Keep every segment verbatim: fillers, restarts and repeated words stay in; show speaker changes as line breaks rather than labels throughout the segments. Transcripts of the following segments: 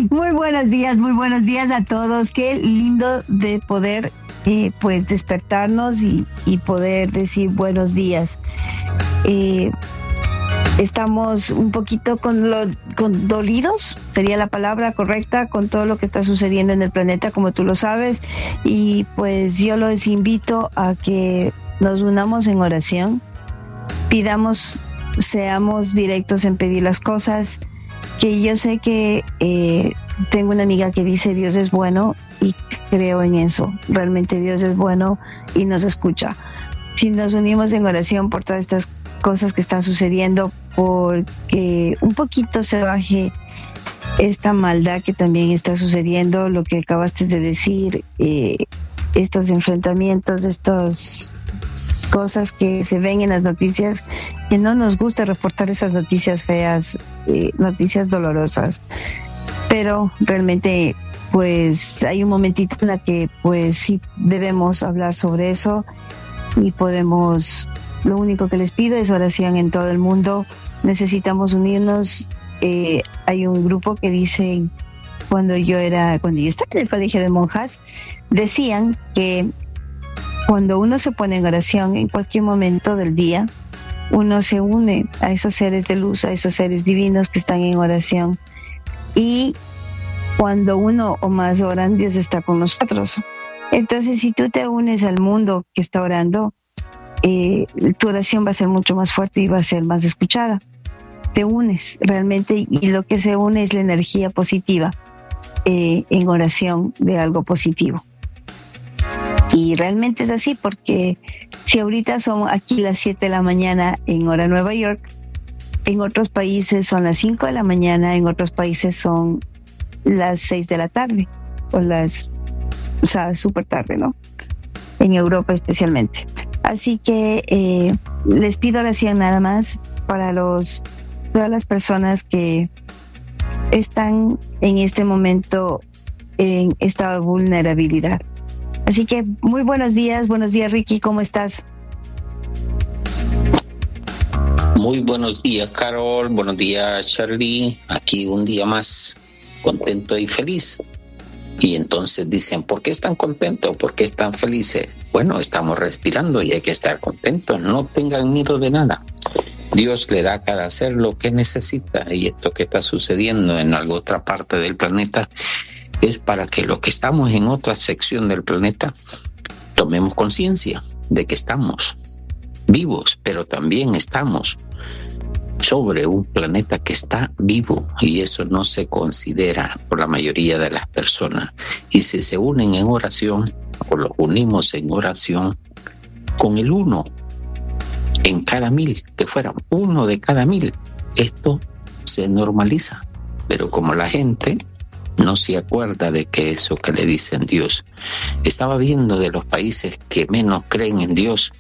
Muy buenos días, muy buenos días a todos. Qué lindo de poder eh, pues despertarnos y, y poder decir buenos días. Eh, estamos un poquito con lo, con dolidos, sería la palabra correcta, con todo lo que está sucediendo en el planeta, como tú lo sabes, y pues yo los invito a que nos unamos en oración, pidamos, seamos directos en pedir las cosas, que yo sé que eh, tengo una amiga que dice Dios es bueno y creo en eso, realmente Dios es bueno y nos escucha. Si nos unimos en oración por todas estas cosas que están sucediendo, porque un poquito se baje esta maldad que también está sucediendo, lo que acabaste de decir, eh, estos enfrentamientos, estas cosas que se ven en las noticias, que no nos gusta reportar esas noticias feas, eh, noticias dolorosas, pero realmente pues hay un momentito en la que pues sí debemos hablar sobre eso y podemos, lo único que les pido es oración en todo el mundo. Necesitamos unirnos. Eh, hay un grupo que dice, cuando yo era, cuando yo estaba en el colegio de monjas, decían que cuando uno se pone en oración en cualquier momento del día, uno se une a esos seres de luz, a esos seres divinos que están en oración. Y cuando uno o más oran, Dios está con nosotros. Entonces, si tú te unes al mundo que está orando, eh, tu oración va a ser mucho más fuerte y va a ser más escuchada. Te unes realmente, y lo que se une es la energía positiva eh, en oración de algo positivo. Y realmente es así, porque si ahorita son aquí las siete de la mañana en hora Nueva York, en otros países son las cinco de la mañana, en otros países son las seis de la tarde, o las, o sea, súper tarde, ¿no? En Europa especialmente. Así que eh, les pido oración nada más para los todas las personas que están en este momento en esta vulnerabilidad. Así que muy buenos días, buenos días Ricky, ¿cómo estás?
Muy buenos días Carol, buenos días Charlie, aquí un día más contento y feliz. Y entonces dicen, ¿por qué están contentos? ¿Por qué están felices? Bueno, estamos respirando y hay que estar contentos, no tengan miedo de nada. Dios le da a cada ser lo que necesita, y esto que está sucediendo en alguna otra parte del planeta es para que los que estamos en otra sección del planeta tomemos conciencia de que estamos vivos, pero también estamos sobre un planeta que está vivo, y eso no se considera por la mayoría de las personas. Y si se unen en oración, o los unimos en oración con el uno en cada mil, que fuera uno de cada mil, esto se normaliza. Pero como la gente no se acuerda de que eso que le dicen Dios, estaba viendo de los países que menos creen en Dios,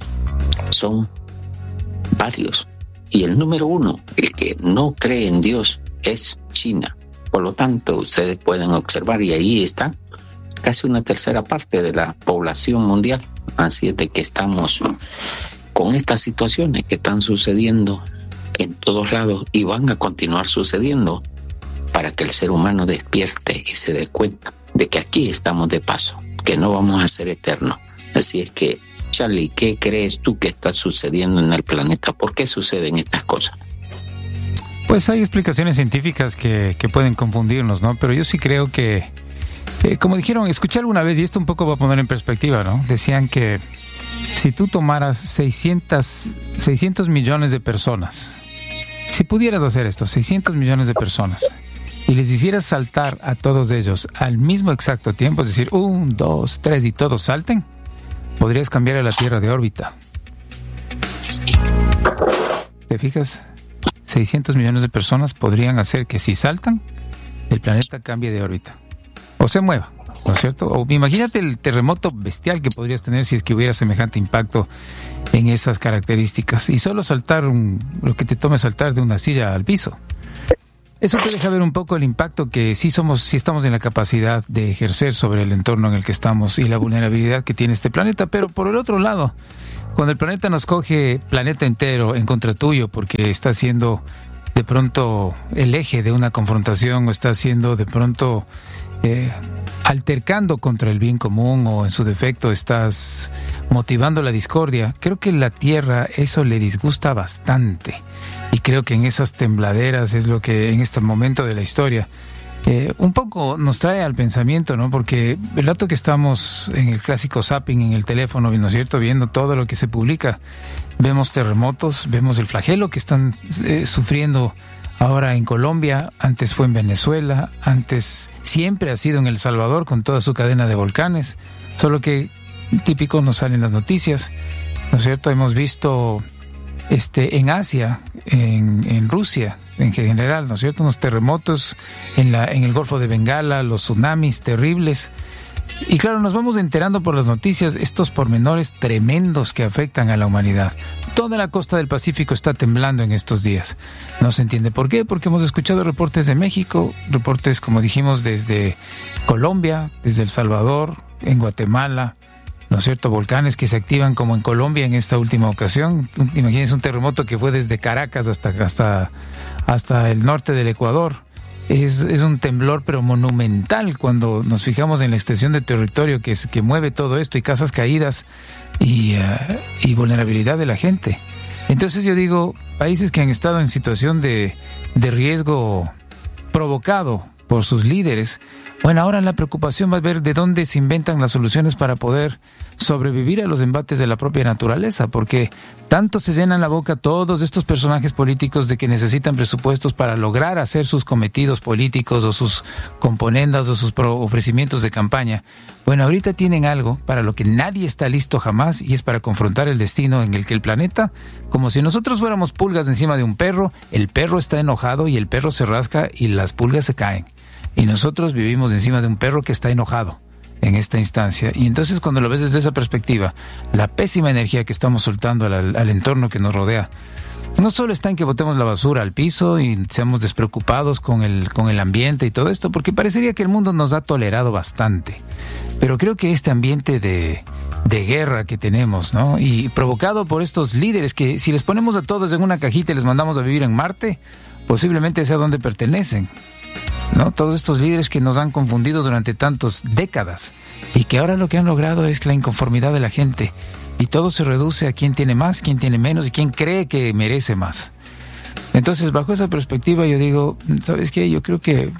son varios. Y el número uno, el que no cree en Dios, es China. Por lo tanto, ustedes pueden observar, y ahí está casi una tercera parte de la población mundial. Así es de que estamos con estas situaciones que están sucediendo en todos lados y van a continuar sucediendo, para que el ser humano despierte y se dé cuenta de que aquí estamos de paso, que no vamos a ser eternos. Así es que, Charlie, ¿qué crees tú que está sucediendo en el planeta? ¿Por qué suceden estas cosas?
Pues hay explicaciones científicas que, que pueden confundirnos, ¿no? Pero yo sí creo que, eh, como dijeron, escuché alguna vez, y esto un poco va a poner en perspectiva, ¿no? Decían que si tú tomaras seiscientos, seiscientos millones de personas, si pudieras hacer esto, seiscientos millones de personas, y les hicieras saltar a todos ellos al mismo exacto tiempo, es decir, un, dos, tres, y todos salten, podrías cambiar a la Tierra de órbita. ¿Te fijas? seiscientos millones de personas podrían hacer que si saltan, el planeta cambie de órbita. O se mueva, ¿no es cierto? O imagínate el terremoto bestial que podrías tener si es que hubiera semejante impacto en esas características. Y solo saltar un, lo que te tome saltar de una silla al piso. Eso te deja ver un poco el impacto que sí somos, sí estamos en la capacidad de ejercer sobre el entorno en el que estamos y la vulnerabilidad que tiene este planeta. Pero por el otro lado, cuando el planeta nos coge planeta entero en contra tuyo porque está siendo de pronto el eje de una confrontación o está siendo de pronto eh, altercando contra el bien común o en su defecto estás motivando la discordia, creo que la Tierra eso le disgusta bastante y creo que en esas tembladeras es lo que en este momento de la historia eh, un poco nos trae al pensamiento, ¿no? Porque el rato que estamos en el clásico zapping en el teléfono, ¿no es cierto?, viendo todo lo que se publica, vemos terremotos, vemos el flagelo que están eh, sufriendo ahora en Colombia, antes fue en Venezuela, antes siempre ha sido en El Salvador con toda su cadena de volcanes, solo que típico nos salen las noticias, ¿no es cierto? Hemos visto este en Asia, en, en Rusia en general, ¿no es cierto? Unos terremotos en, la, en el Golfo de Bengala, los tsunamis terribles. Y claro, nos vamos enterando por las noticias estos pormenores tremendos que afectan a la humanidad. Toda la costa del Pacífico está temblando en estos días. No se entiende por qué, porque hemos escuchado reportes de México, reportes, como dijimos, desde Colombia, desde El Salvador, en Guatemala, ¿no es cierto? Volcanes que se activan como en Colombia en esta última ocasión. Imagínense un terremoto que fue desde Caracas hasta, hasta, hasta el norte del Ecuador. Es, es un temblor pero monumental cuando nos fijamos en la extensión de territorio que, es, que mueve todo esto y casas caídas y, uh, y vulnerabilidad de la gente. Entonces yo digo, países que han estado en situación de, de riesgo provocado por sus líderes, bueno, ahora la preocupación va a ver de dónde se inventan las soluciones para poder sobrevivir a los embates de la propia naturaleza, porque tanto se llenan la boca todos estos personajes políticos de que necesitan presupuestos para lograr hacer sus cometidos políticos o sus componendas o sus ofrecimientos de campaña. Bueno, ahorita tienen algo para lo que nadie está listo jamás y es para confrontar el destino en el que el planeta, como si nosotros fuéramos pulgas encima de un perro, el perro está enojado y el perro se rasca y las pulgas se caen. Y nosotros vivimos encima de un perro que está enojado en esta instancia. Y entonces cuando lo ves desde esa perspectiva, la pésima energía que estamos soltando al, al entorno que nos rodea, no solo está en que botemos la basura al piso y seamos despreocupados con el, con el ambiente y todo esto, porque parecería que el mundo nos ha tolerado bastante. Pero creo que este ambiente de, de guerra que tenemos, ¿no? Y provocado por estos líderes que si les ponemos a todos en una cajita y les mandamos a vivir en Marte, posiblemente sea donde pertenecen, ¿no? Todos estos líderes que nos han confundido durante tantas décadas y que ahora lo que han logrado es la inconformidad de la gente y todo se reduce a quién tiene más, quién tiene menos y quién cree que merece más. Entonces, bajo esa perspectiva yo digo, ¿sabes qué? Yo creo que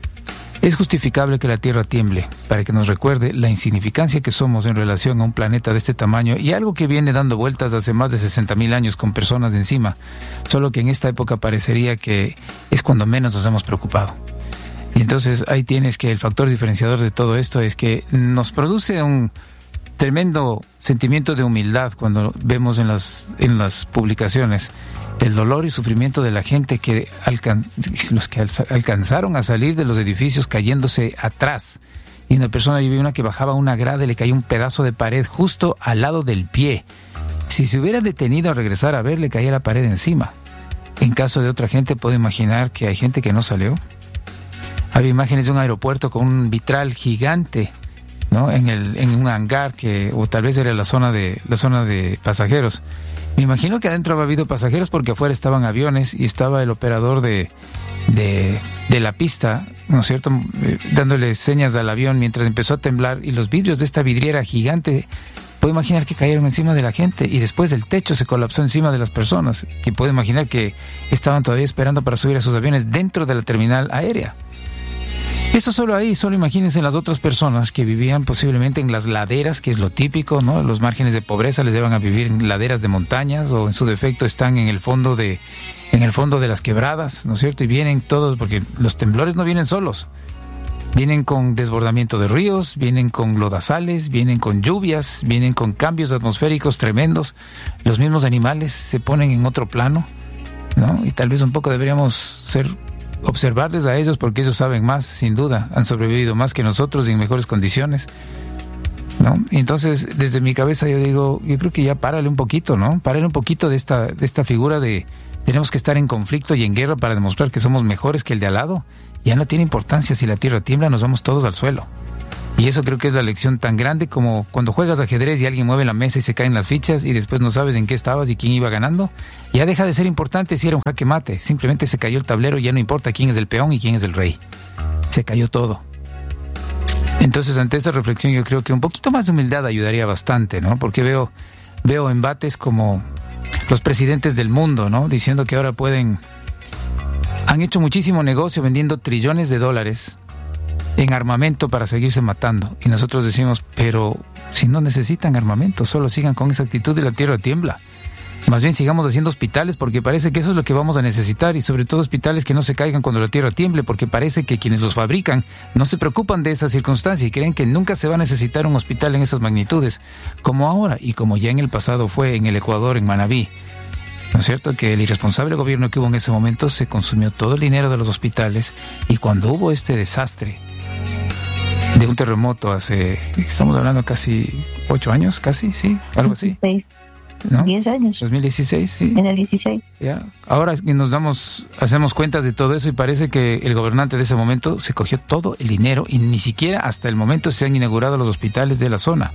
es justificable que la Tierra tiemble para que nos recuerde la insignificancia que somos en relación a un planeta de este tamaño y algo que viene dando vueltas hace más de sesenta mil años con personas de encima, solo que en esta época parecería que es cuando menos nos hemos preocupado. Y entonces ahí tienes que el factor diferenciador de todo esto es que nos produce un tremendo sentimiento de humildad cuando vemos en las, en las publicaciones el dolor y sufrimiento de la gente que alcan, los que alcanzaron a salir de los edificios cayéndose atrás. Y una persona, yo vi una que bajaba una grada y le cayó un pedazo de pared justo al lado del pie. Si se hubiera detenido a regresar a ver, le caía la pared encima. En caso de otra gente, puedo imaginar que hay gente que no salió. Había imágenes de un aeropuerto con un vitral gigante, ¿no? En el en un hangar que o tal vez era la zona de la zona de pasajeros. Me imagino que adentro había habido pasajeros porque afuera estaban aviones y estaba el operador de de, de la pista, ¿no es cierto?, eh, dándole señas al avión mientras empezó a temblar y los vidrios de esta vidriera gigante, puedo imaginar que cayeron encima de la gente y después el techo se colapsó encima de las personas, que puedo imaginar que estaban todavía esperando para subir a sus aviones dentro de la terminal aérea. Eso solo ahí, solo imagínense las otras personas que vivían posiblemente en las laderas, que es lo típico, ¿no? Los márgenes de pobreza les llevan a vivir en laderas de montañas o en su defecto están en el fondo de en el fondo de las quebradas, ¿no es cierto? Y vienen todos, porque los temblores no vienen solos. Vienen con desbordamiento de ríos, vienen con lodazales, vienen con lluvias, vienen con cambios atmosféricos tremendos. Los mismos animales se ponen en otro plano, ¿no? Y tal vez un poco deberíamos ser observarles a ellos porque ellos saben más, sin duda, han sobrevivido más que nosotros y en mejores condiciones, ¿no? Y entonces, desde mi cabeza yo digo, yo creo que ya párale un poquito, ¿no? Párale un poquito de esta, de esta figura de tenemos que estar en conflicto y en guerra para demostrar que somos mejores que el de al lado. Ya no tiene importancia si la tierra tiembla, nos vamos todos al suelo. Y eso creo que es la lección tan grande como cuando juegas ajedrez y alguien mueve la mesa y se caen las fichas y después no sabes en qué estabas y quién iba ganando. Ya deja de ser importante si era un jaque mate. Simplemente se cayó el tablero y ya no importa quién es el peón y quién es el rey. Se cayó todo. Entonces, ante esta reflexión yo creo que un poquito más de humildad ayudaría bastante, ¿no? Porque veo, veo embates como los presidentes del mundo, ¿no? Diciendo que ahora pueden... Han hecho muchísimo negocio vendiendo trillones de dólares en armamento para seguirse matando. Y nosotros decimos, pero si no necesitan armamento, solo sigan con esa actitud y la tierra tiembla. Más bien sigamos haciendo hospitales porque parece que eso es lo que vamos a necesitar, y sobre todo hospitales que no se caigan cuando la tierra tiemble, porque parece que quienes los fabrican no se preocupan de esa circunstancia y creen que nunca se va a necesitar un hospital en esas magnitudes, como ahora y como ya en el pasado fue en el Ecuador, en Manabí. ¿No es cierto? Que el irresponsable gobierno que hubo en ese momento se consumió todo el dinero de los hospitales, y cuando hubo este desastre de un terremoto hace, estamos hablando casi ocho años, casi, sí, algo así.
Seis.
¿No?
diez años.
dos mil dieciséis, sí.
En el dieciséis.
Ya. Ahora nos damos, hacemos cuentas de todo eso y parece que el gobernante de ese momento se cogió todo el dinero y ni siquiera hasta el momento se han inaugurado los hospitales de la zona.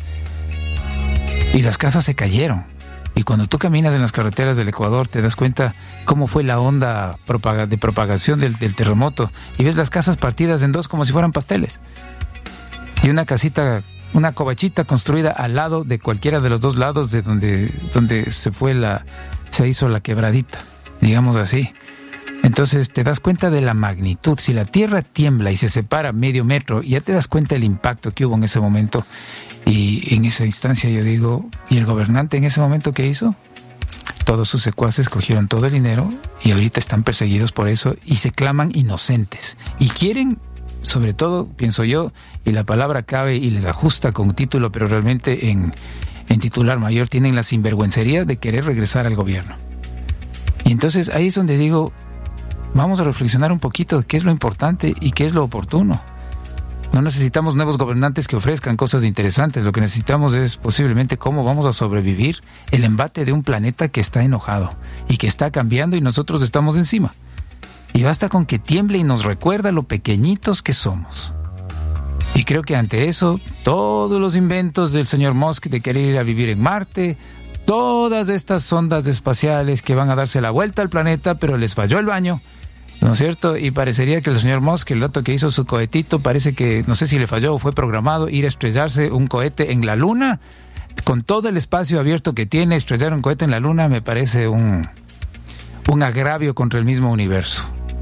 Y las casas se cayeron. Y cuando tú caminas en las carreteras del Ecuador te das cuenta cómo fue la onda propaga- de propagación del, del terremoto, y ves las casas partidas en dos como si fueran pasteles. Y una casita, una covachita construida al lado de cualquiera de los dos lados de donde, donde se fue la, se hizo la quebradita, digamos así. Entonces te das cuenta de la magnitud. Si la tierra tiembla y se separa medio metro, ya te das cuenta del impacto que hubo en ese momento. Y en esa instancia yo digo, ¿y el gobernante en ese momento qué hizo? Todos sus secuaces cogieron todo el dinero y ahorita están perseguidos por eso y se claman inocentes. Y quieren, sobre todo, pienso yo, y la palabra cabe y les ajusta con título, pero realmente en, en titular mayor tienen la sinvergüencería de querer regresar al gobierno. Y entonces ahí es donde digo, vamos a reflexionar un poquito de qué es lo importante y qué es lo oportuno. No necesitamos nuevos gobernantes que ofrezcan cosas interesantes. Lo que necesitamos es posiblemente cómo vamos a sobrevivir el embate de un planeta que está enojado y que está cambiando y nosotros estamos encima. Y basta con que tiemble y nos recuerda lo pequeñitos que somos. Y creo que ante eso, todos los inventos del señor Musk de querer ir a vivir en Marte, todas estas sondas espaciales que van a darse la vuelta al planeta, pero les falló el baño, ¿no es cierto? Y parecería que el señor Musk, el rato que hizo su cohetito, parece que, no sé si le falló o fue programado, ir a estrellarse un cohete en la Luna. Con todo el espacio abierto que tiene, estrellar un cohete en la Luna me parece un, un agravio contra el mismo universo.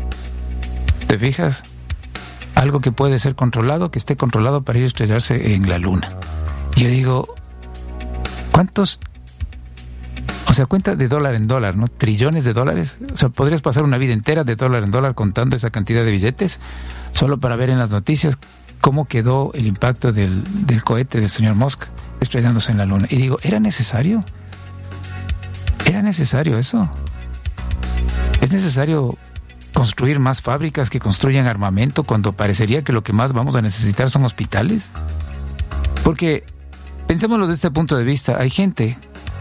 ¿Te fijas? Algo que puede ser controlado, que esté controlado para ir a estrellarse en la Luna. Y yo digo, ¿cuántos... O sea, cuenta de dólar en dólar, ¿no? Trillones de dólares. O sea, podrías pasar una vida entera de dólar en dólar contando esa cantidad de billetes solo para ver en las noticias cómo quedó el impacto del, del cohete del señor Musk estrellándose en la Luna. Y digo, ¿era necesario? ¿Era necesario eso? ¿Es necesario construir más fábricas que construyan armamento cuando parecería que lo que más vamos a necesitar son hospitales? Porque, pensémoslo desde este punto de vista, hay gente...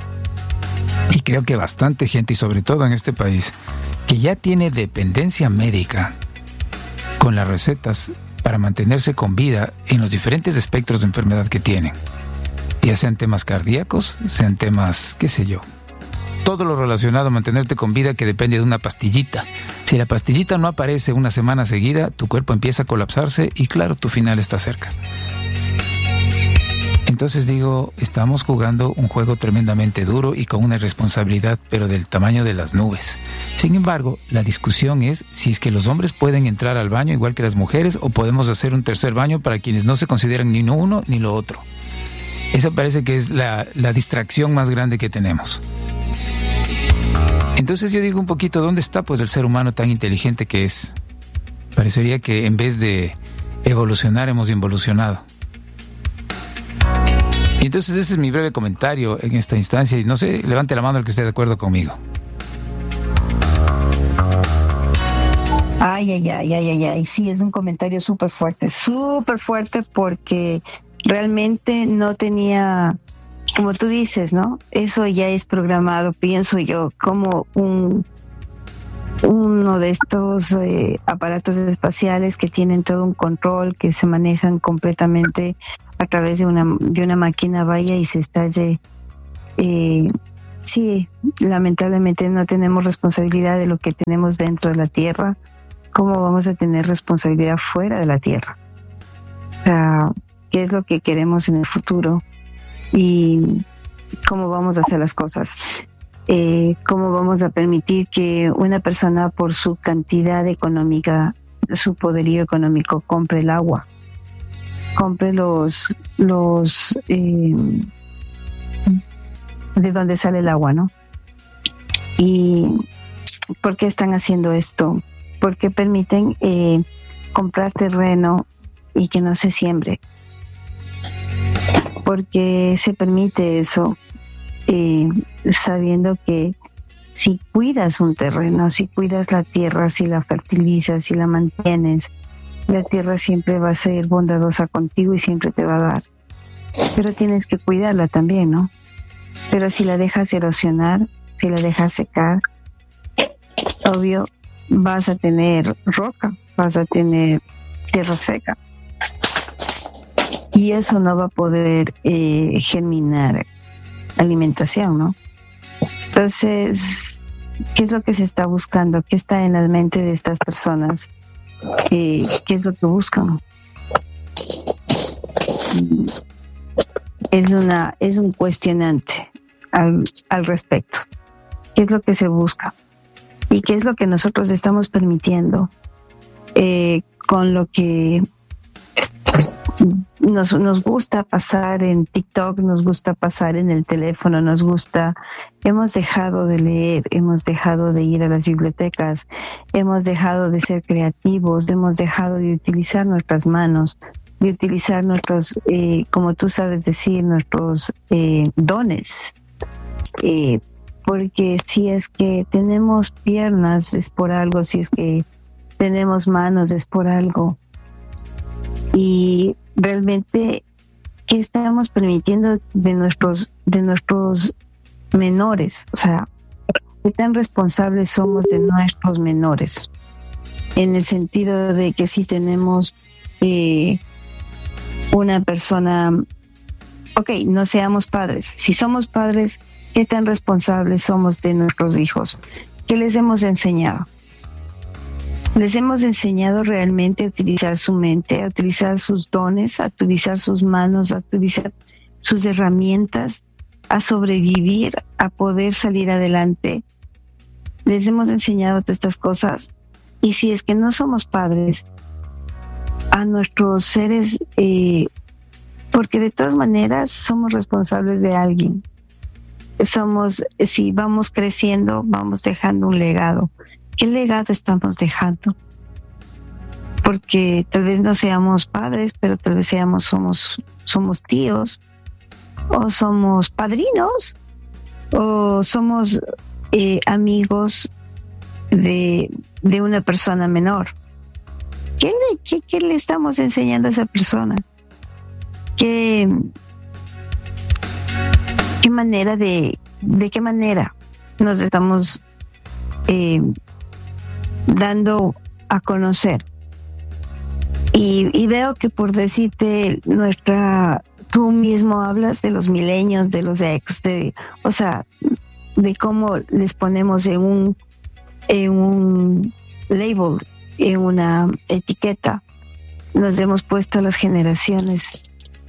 Y creo que bastante gente, y sobre todo en este país, que ya tiene dependencia médica con las recetas para mantenerse con vida en los diferentes espectros de enfermedad que tienen. Ya sean temas cardíacos, sean temas, qué sé yo. Todo lo relacionado a mantenerte con vida que depende de una pastillita. Si la pastillita no aparece una semana seguida, tu cuerpo empieza a colapsarse y claro, tu final está cerca. Entonces digo, estamos jugando un juego tremendamente duro y con una irresponsabilidad, pero del tamaño de las nubes. Sin embargo, la discusión es si es que los hombres pueden entrar al baño igual que las mujeres o podemos hacer un tercer baño para quienes no se consideran ni lo uno ni lo otro. Esa parece que es la, la distracción más grande que tenemos. Entonces yo digo un poquito, ¿dónde está pues el ser humano tan inteligente que es? Parecería que en vez de evolucionar hemos involucionado. Y entonces ese es mi breve comentario en esta instancia. Y no sé, levante la mano el que esté de acuerdo conmigo.
Ay, ay, ay, ay, ay, ay. Sí, es un comentario súper fuerte, súper fuerte porque realmente no tenía, como tú dices, ¿no? Eso ya es programado, pienso yo, como un, uno de estos eh, aparatos espaciales que tienen todo un control, que se manejan completamente a través de una de una máquina, vaya y se estalle. Eh, sí, lamentablemente no tenemos responsabilidad de lo que tenemos dentro de la Tierra. ¿Cómo vamos a tener responsabilidad fuera de la Tierra? O sea, ¿qué es lo que queremos en el futuro? Y cómo vamos a hacer las cosas. Eh, cómo vamos a permitir que una persona, por su cantidad económica, su poderío económico, compre el agua, compre los los eh, de dónde sale el agua, ¿no? Y ¿por qué están haciendo esto? ¿Por qué permiten eh, comprar terreno y que no se siembre? ¿Por qué se permite eso? Eh, sabiendo que si cuidas un terreno, si cuidas la tierra, si la fertilizas, si la mantienes, la tierra siempre va a ser bondadosa contigo y siempre te va a dar. Pero tienes que cuidarla también, ¿no? Pero si la dejas erosionar, si la dejas secar, obvio, vas a tener roca, vas a tener tierra seca. Y eso no va a poder eh, germinar alimentación, ¿no? Entonces, ¿qué es lo que se está buscando? ¿Qué está en la mente de estas personas? Eh, ¿Qué es lo que buscan? Es una, es un cuestionante al, al respecto. ¿Qué es lo que se busca? ¿Y qué es lo que nosotros estamos permitiendo eh, con lo que Nos, nos gusta pasar en TikTok, nos gusta pasar en el teléfono, nos gusta, hemos dejado de leer, hemos dejado de ir a las bibliotecas, hemos dejado de ser creativos, hemos dejado de utilizar nuestras manos, de utilizar nuestros, eh, como tú sabes decir, nuestros eh, dones. Eh, porque si es que tenemos piernas es por algo, si es que tenemos manos es por algo. Y realmente, ¿qué estamos permitiendo de nuestros de nuestros menores? O sea, ¿qué tan responsables somos de nuestros menores? En el sentido de que si tenemos eh, una persona, ok, no seamos padres. Si somos padres, ¿qué tan responsables somos de nuestros hijos? ¿Qué les hemos enseñado? Les hemos enseñado realmente a utilizar su mente, a utilizar sus dones, a utilizar sus manos, a utilizar sus herramientas, a sobrevivir, a poder salir adelante. Les hemos enseñado todas estas cosas. Y si es que no somos padres, a nuestros seres, eh, porque de todas maneras somos responsables de alguien. Somos, si vamos creciendo, vamos dejando un legado. ¿Qué legado estamos dejando? Porque tal vez no seamos padres, pero tal vez seamos, somos, somos tíos, o somos padrinos, o somos eh, amigos de, de una persona menor. ¿Qué le, qué, ¿Qué le estamos enseñando a esa persona? ¿Qué, qué manera de, de qué manera nos estamos eh, dando a conocer? Y, y veo que, por decirte, nuestra, tú mismo hablas de los milenios, de los ex, de, o sea, de cómo les ponemos en un, en un label, en una etiqueta, nos hemos puesto a las generaciones.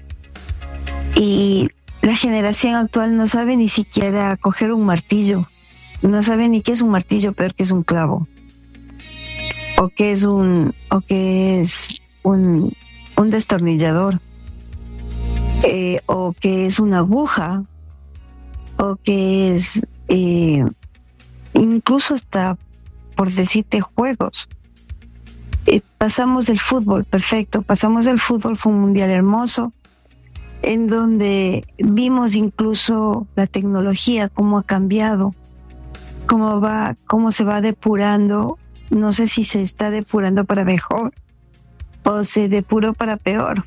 Y la generación actual no sabe ni siquiera coger un martillo, no sabe ni qué es un martillo, peor que es un clavo. o que es un o que es un, un destornillador, eh, o que es una aguja, o que es eh, incluso hasta, por decirte, juegos. Eh, pasamos del fútbol, perfecto, pasamos del fútbol, fue un mundial hermoso, en donde vimos incluso la tecnología, cómo ha cambiado, cómo va, cómo se va depurando. No sé si se está depurando para mejor o se depuró para peor,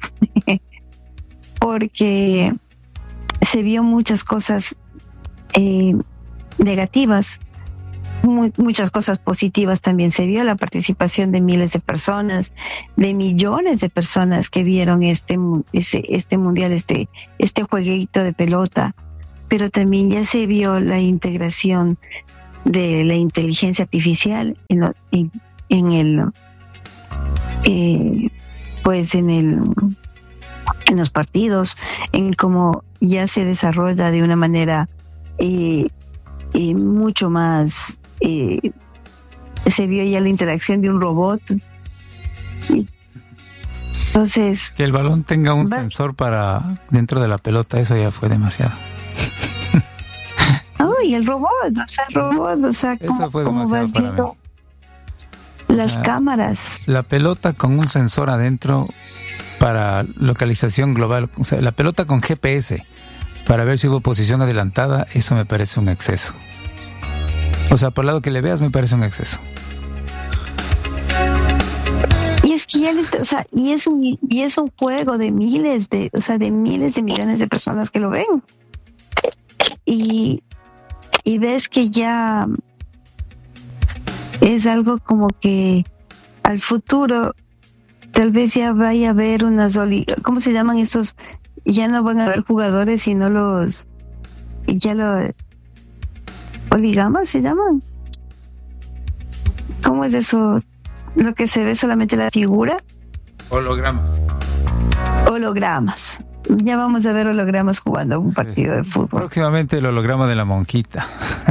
porque se vio muchas cosas eh, negativas muy, muchas cosas positivas también se vio, la participación de miles de personas, de millones de personas que vieron este, este, este mundial, este, este jueguito de pelota, pero también ya se vio la integración de la inteligencia artificial en, lo, en, en el eh, pues en el en los partidos, en cómo ya se desarrolla de una manera eh, eh, mucho más eh, se vio ya la interacción de un robot. Y entonces
que el balón tenga un va- sensor para dentro de la pelota, eso ya fue demasiado.
Oh, y el robot, o sea, el robot, o sea,
¿cómo, cómo vas viendo
las
o sea,
cámaras?
La pelota con un sensor adentro para localización global, o sea, la pelota con G P S para ver si hubo posición adelantada, eso me parece un exceso. O sea, por el lado que le veas me parece un exceso.
Y es que ya les, o sea, y es un y es un juego de miles de, o sea, de miles de millones de personas que lo ven. Y y ves que ya es algo como que al futuro tal vez ya vaya a haber unas oli- ¿cómo se llaman estos? Ya no van a haber jugadores, sino los ya los oligamas se llaman. ¿Cómo es eso? Lo que se ve solamente la figura.
Hologramas.
Hologramas. Ya vamos a ver hologramas jugando un partido de fútbol.
Próximamente el holograma de la monquita.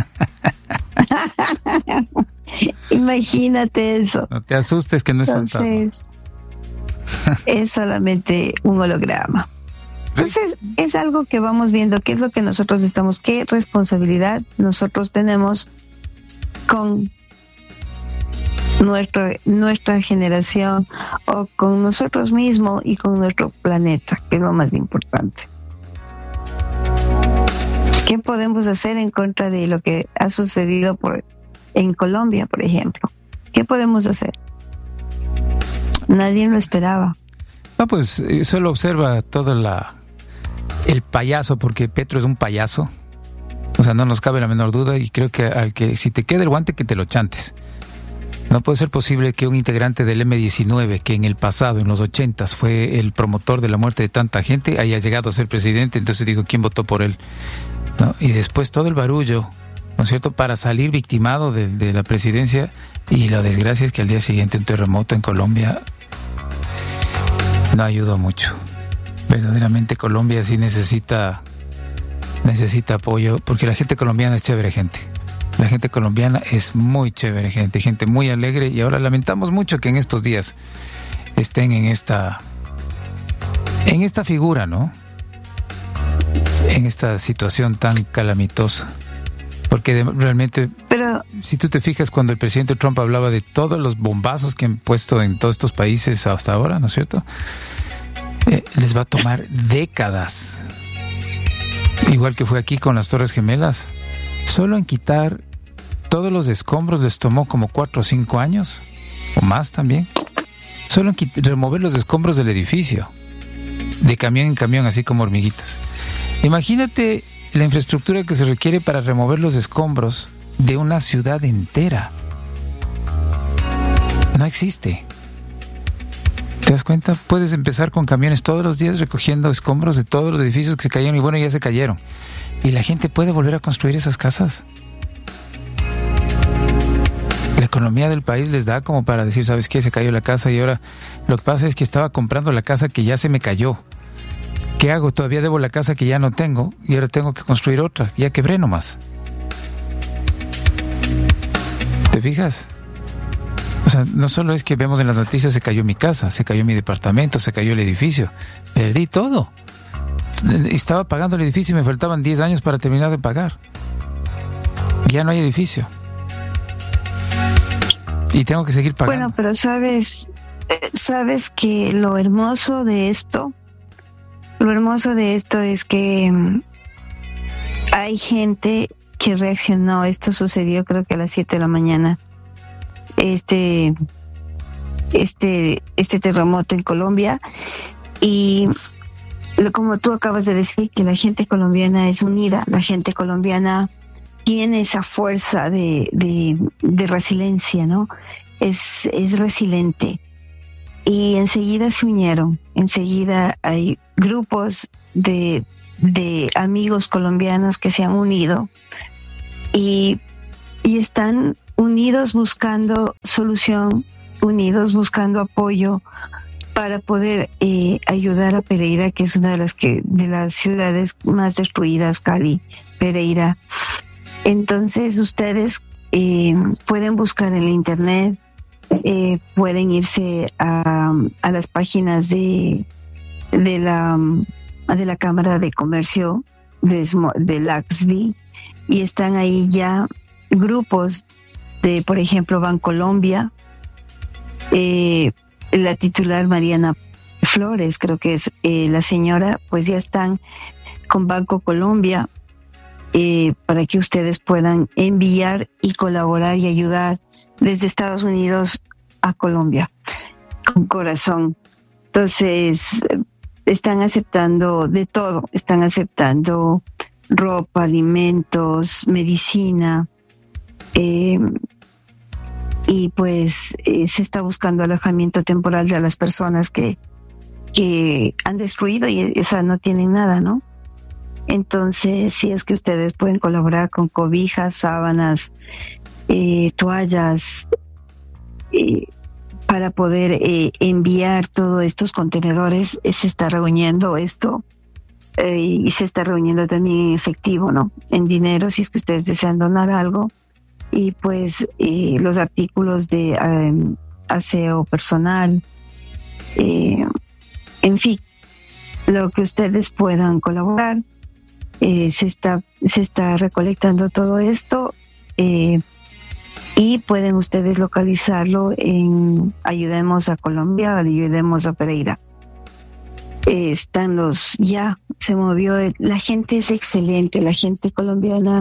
Imagínate eso.
No te asustes que no es
Entonces,
fantasma.
Es solamente un holograma. Entonces es algo que vamos viendo, qué es lo que nosotros estamos, qué responsabilidad nosotros tenemos con nuestro, nuestra generación o con nosotros mismos y con nuestro planeta, que es lo más importante. ¿Qué podemos hacer en contra de lo que ha sucedido por, en Colombia, por ejemplo? ¿Qué podemos hacer? Nadie lo esperaba.
No, pues solo observa todo la, el payaso, porque Petro es un payaso. O sea, no nos cabe la menor duda, y creo que al que si te queda el guante, que te lo chantes. No puede ser posible que un integrante del eme diecinueve, que en el pasado, en los ochentas, fue el promotor de la muerte de tanta gente, haya llegado a ser presidente. Entonces digo, ¿quién votó por él? ¿No? Y después todo el barullo, ¿no es cierto?, para salir victimado de, de la presidencia. Y la desgracia es que al día siguiente un terremoto en Colombia no ayudó mucho. Verdaderamente Colombia sí necesita necesita apoyo, porque la gente colombiana es chévere gente. La gente colombiana es muy chévere gente, gente muy alegre, y ahora lamentamos mucho que en estos días estén en esta en esta figura, ¿no? En esta situación tan calamitosa. Porque de, realmente,
pero
si tú te fijas, cuando el presidente Trump hablaba de todos los bombazos que han puesto en todos estos países hasta ahora, ¿no es cierto?, eh, les va a tomar décadas. Igual que fue aquí con las Torres Gemelas. Solo en quitar todos los escombros les tomó como cuatro o cinco años, o más también. Solo en quit- remover los escombros del edificio, de camión en camión, así como hormiguitas. Imagínate la infraestructura que se requiere para remover los escombros de una ciudad entera. No existe. ¿Te das cuenta? Puedes empezar con camiones todos los días recogiendo escombros de todos los edificios que se cayeron, y bueno, ya se cayeron. Y la gente puede volver a construir esas casas. La economía del país les da como para decir, ¿sabes qué? Se cayó la casa y ahora lo que pasa es que estaba comprando la casa que ya se me cayó. ¿Qué hago? Todavía debo la casa que ya no tengo y ahora tengo que construir otra. Ya quebré nomás. ¿Te fijas? O sea, no solo es que vemos en las noticias se cayó mi casa, se cayó mi departamento, se cayó el edificio. Perdí todo. Estaba pagando el edificio y me faltaban diez años para terminar de pagar. Ya no hay edificio. Y tengo que seguir pagando.
Bueno, pero sabes, sabes que lo hermoso de esto, lo hermoso de esto es que um, hay gente que reaccionó. Esto sucedió creo que a las siete de la mañana. Este, este, este terremoto en Colombia, y como tú acabas de decir, que la gente colombiana es unida, la gente colombiana tiene esa fuerza de, de, de resiliencia, ¿no? Es, es resiliente. Y enseguida se unieron, enseguida hay grupos de, de amigos colombianos que se han unido y, y están unidos buscando solución, unidos buscando apoyo para poder eh, ayudar a Pereira, que es una de las que de las ciudades más destruidas, Cali, Pereira. Entonces ustedes eh, pueden buscar en la internet, eh, pueden irse a, a las páginas de de la de la Cámara de Comercio de, de Laxby, y están ahí ya grupos de, por ejemplo, Bancolombia, eh, la titular Mariana Flores, creo que es eh, la señora, pues ya están con Banco Colombia eh, para que ustedes puedan enviar y colaborar y ayudar desde Estados Unidos a Colombia con corazón. Entonces están aceptando de todo, están aceptando ropa, alimentos, medicina, eh, y pues eh, se está buscando alojamiento temporal de las personas que, que han destruido y esa no tienen nada, ¿no? Entonces, si es que ustedes pueden colaborar con cobijas, sábanas, eh, toallas, eh, para poder eh, enviar todos estos contenedores, eh, se está reuniendo esto eh, y se está reuniendo también en efectivo, ¿no? En dinero, si es que ustedes desean donar algo. Y pues eh, los artículos de eh, aseo personal, eh, en fin, lo que ustedes puedan colaborar. Eh, se está se está recolectando todo esto eh, y pueden ustedes localizarlo en Ayudemos a Colombia, Ayudemos a Pereira. Eh, están los, ya se movió, la gente es excelente, la gente colombiana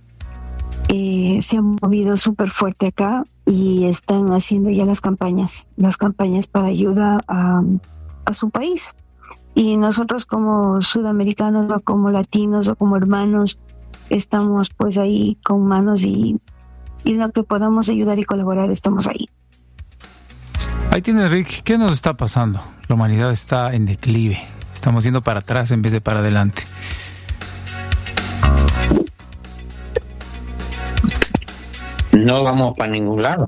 eh, se ha movido súper fuerte acá y están haciendo ya las campañas, las campañas para ayuda a, a su país. Y nosotros como sudamericanos o como latinos o como hermanos estamos pues ahí con manos y, y lo que podamos ayudar y colaborar estamos ahí.
Ahí tiene Rick, ¿qué nos está pasando? La humanidad está en declive, estamos yendo para atrás en vez de para adelante.
No vamos para ningún lado.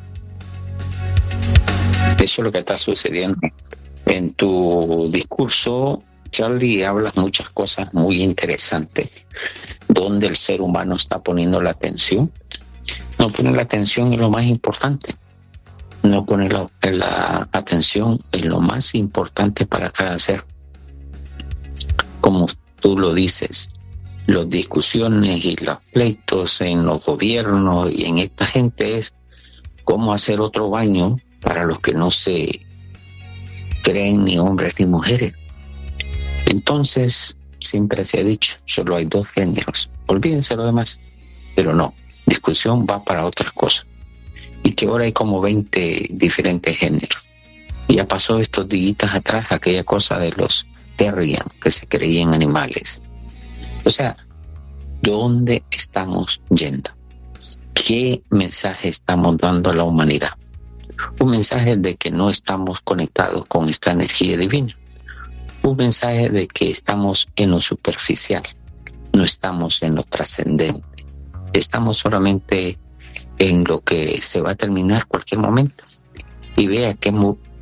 Eso es lo que está sucediendo. En tu discurso, Charlie, hablas muchas cosas muy interesantes, donde el ser humano está poniendo la atención. No pone la atención en lo más importante. No pone la, la atención en lo más importante para cada ser. Como tú lo dices, las discusiones y los pleitos en los gobiernos y en esta gente es cómo hacer otro baño para los que no se creen ni hombres ni mujeres. Entonces, siempre se ha dicho, solo hay dos géneros. Olvídense lo demás. Pero no, discusión va para otras cosas. Y que ahora hay como veinte diferentes géneros. Y ya pasó estos días atrás aquella cosa de los terrian, que se creían animales. O sea, ¿dónde estamos yendo? ¿Qué mensaje estamos dando a la humanidad? Un mensaje de que no estamos conectados con esta energía divina. Un mensaje de que estamos en lo superficial, no estamos en lo trascendente. Estamos solamente en lo que se va a terminar cualquier momento. Y vea qué,